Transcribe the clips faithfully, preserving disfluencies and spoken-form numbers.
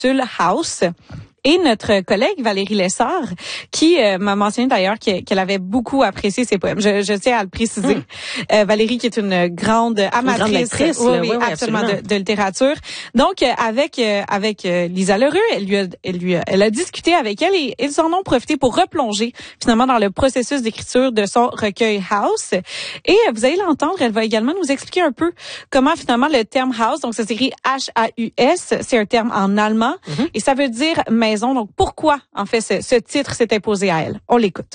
s'intitule House. Et notre collègue Valérie Lessard, qui euh, m'a mentionné d'ailleurs qu'elle, qu'elle avait beaucoup apprécié ses poèmes. Je, je tiens à le préciser. Mmh. Euh, Valérie, qui est une grande amatrice, une grande lectrice, oui, là, oui, oui, oui, absolument, absolument. De, de littérature. Donc, euh, avec euh, avec euh, Lisa Lheureux, elle lui a, elle lui a, elle a discuté avec elle et ils en ont profité pour replonger finalement dans le processus d'écriture de son recueil House. Et euh, vous allez l'entendre, elle va également nous expliquer un peu comment finalement le terme House, donc ça s'écrit H A U S, c'est un terme en allemand mmh. et ça veut dire maison. Donc, pourquoi, en fait, ce, ce titre s'est imposé à elle? On l'écoute.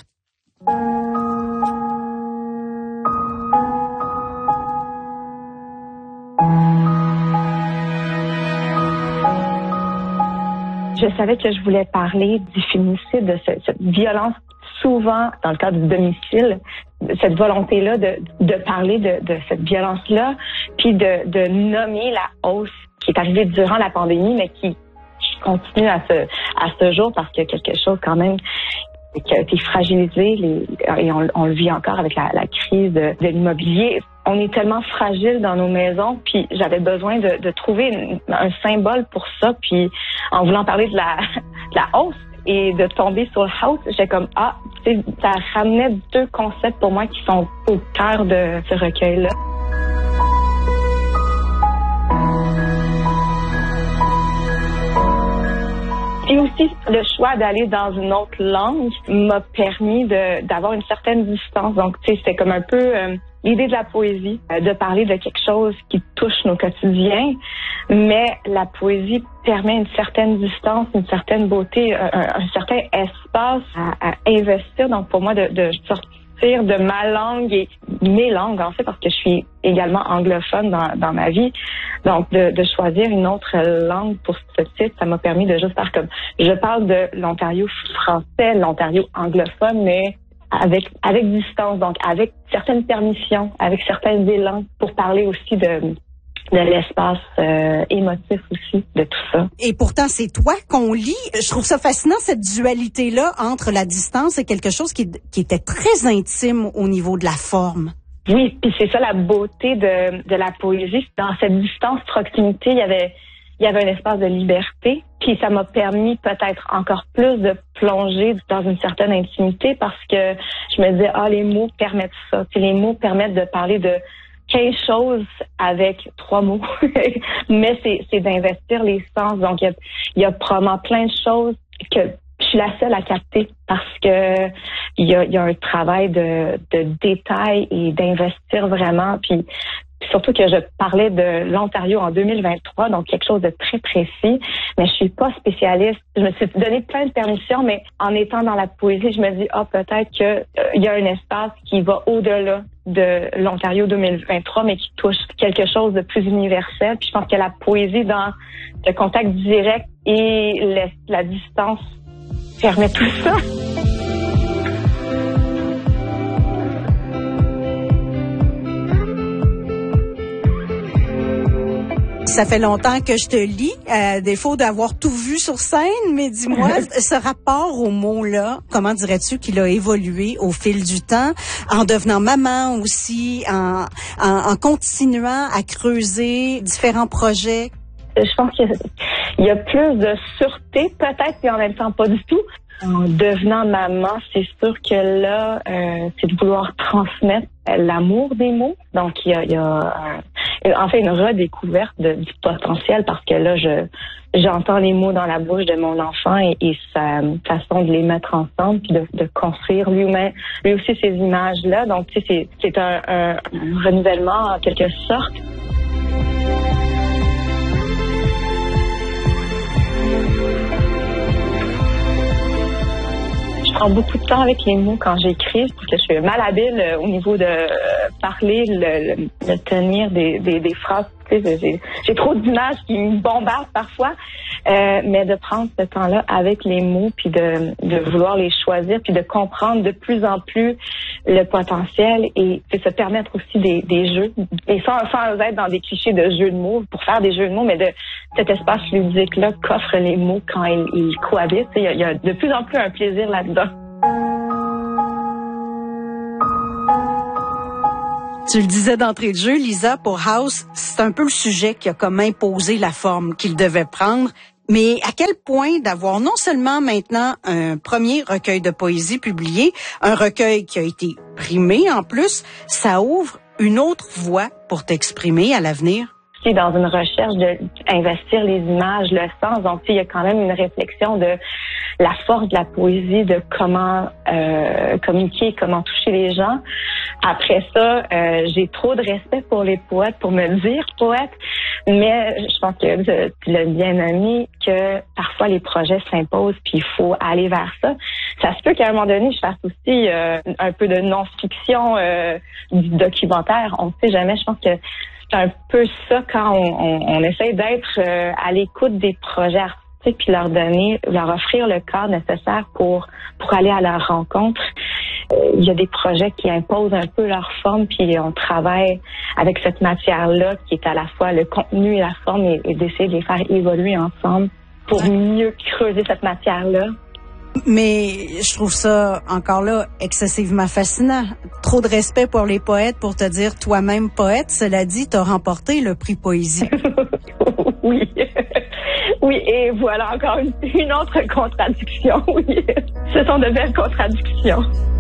Je savais que je voulais parler du féminicide, de ce, cette violence souvent dans le cadre du domicile, cette volonté-là de, de parler de, de cette violence-là, puis de, de nommer la hausse qui est arrivée durant la pandémie, mais qui continue à ce à ce jour parce qu'il y a quelque chose quand même qui a été fragilisé les, et on, on le vit encore avec la, la crise de, de l'immobilier. On est tellement fragile dans nos maisons, puis j'avais besoin de, de trouver une, un symbole pour ça. Puis en voulant parler de la, de la hausse et de tomber sur le house, j'ai comme ah, tu sais, ça ramenait deux concepts pour moi qui sont au cœur de ce recueil-là. Et aussi, le choix d'aller dans une autre langue m'a permis de d'avoir une certaine distance. Donc, tu sais, c'était comme un peu euh, l'idée de la poésie, euh, de parler de quelque chose qui touche nos quotidiens, mais la poésie permet une certaine distance, une certaine beauté, un, un certain espace à, à investir. Donc, pour moi, de, de sortir de ma langue et mes langues, en fait, parce que je suis également anglophone dans, dans ma vie. Donc, de, de choisir une autre langue pour ce titre, ça m'a permis de juste faire comme... Je parle de l'Ontario français, l'Ontario anglophone, mais avec avec distance, donc avec certaines permissions, avec certains élans pour parler aussi de... de l'espace euh, émotif aussi, de tout ça. Et pourtant, c'est toi qu'on lit. Je trouve ça fascinant, cette dualité-là entre la distance et quelque chose qui, qui était très intime au niveau de la forme. Oui, puis c'est ça la beauté de, de la poésie. Dans cette distance-proximité, il y avait il y avait un espace de liberté, puis ça m'a permis peut-être encore plus de plonger dans une certaine intimité parce que je me disais, ah, les mots permettent ça. Puis les mots permettent de parler de quinze choses avec trois mots. Mais c'est, c'est d'investir les sens. Donc, il y a, il y a probablement plein de choses que je suis la seule à capter parce que il y a, il y a un travail de, de détail et d'investir vraiment. Puis, surtout que je parlais de l'Ontario en deux mille vingt-trois, donc quelque chose de très précis, mais je suis pas spécialiste. Je me suis donné plein de permissions, mais en étant dans la poésie, je me dis, ah, peut-être que euh, il y a un espace qui va au-delà de l'Ontario deux mille vingt-trois, mais qui touche quelque chose de plus universel. Puis je pense que la poésie dans le contact direct et la, la distance permet tout ça. Ça fait longtemps que je te lis, à défaut d'avoir tout vu sur scène, mais dis-moi, ce rapport au mot-là, comment dirais-tu qu'il a évolué au fil du temps, en devenant maman aussi, en, en, en continuant à creuser différents projets? Je pense qu'il y a, il y a plus de sûreté peut-être, et en même temps pas du tout. En devenant maman, c'est sûr que là, euh, c'est de vouloir transmettre l'amour des mots. Donc, il y a, il y a euh, en fait une redécouverte de, du potentiel parce que là, je j'entends les mots dans la bouche de mon enfant et, et sa façon de les mettre ensemble puis de, de construire lui-même, lui aussi ces images-là. Donc, tu sais, c'est, c'est un, un, un renouvellement en quelque sorte. Je prends beaucoup de temps avec les mots quand j'écris parce que je suis malhabile euh, au niveau de euh, parler, le, le, le tenir des, des, des phrases. Tu sais, j'ai, j'ai trop d'images qui me bombardent parfois, euh, mais de prendre ce temps-là avec les mots puis de, de vouloir les choisir puis de comprendre de plus en plus le potentiel et de se permettre aussi des, des jeux et sans, sans être dans des clichés de jeux de mots pour faire des jeux de mots, mais de cet espace ludique-là qu'offrent les mots quand ils, ils cohabitent. Il y, a, il y a de plus en plus un plaisir là-dedans. Tu le disais d'entrée de jeu, Lisa, pour House, c'est un peu le sujet qui a comme imposé la forme qu'il devait prendre. Mais à quel point d'avoir non seulement maintenant un premier recueil de poésie publié, un recueil qui a été primé en plus, ça ouvre une autre voie pour t'exprimer à l'avenir? Dans une recherche de investir les images, le sens. Donc, il y a quand même une réflexion de la force de la poésie, de comment euh, communiquer, comment toucher les gens. Après ça, euh, j'ai trop de respect pour les poètes, pour me dire poète, mais je pense que tu l'as bien nommé, que parfois les projets s'imposent, puis il faut aller vers ça. Ça se peut qu'à un moment donné, je fasse aussi euh, un peu de non-fiction, euh, du documentaire. On ne sait jamais. Je pense que c'est un peu ça quand on, on, on essaie d'être euh, à l'écoute des projets artistiques puis leur donner, leur offrir le cadre nécessaire pour pour aller à leur rencontre. Euh, il y a des projets qui imposent un peu leur forme puis on travaille avec cette matière-là qui est à la fois le contenu et la forme et, et d'essayer de les faire évoluer ensemble pour mieux creuser cette matière-là. Mais je trouve ça, encore là, excessivement fascinant. Trop de respect pour les poètes pour te dire toi-même poète. Cela dit, t'as remporté le prix Poésie. Oui. Oui, et voilà encore une, une autre contradiction. Oui. Ce sont de belles contradictions.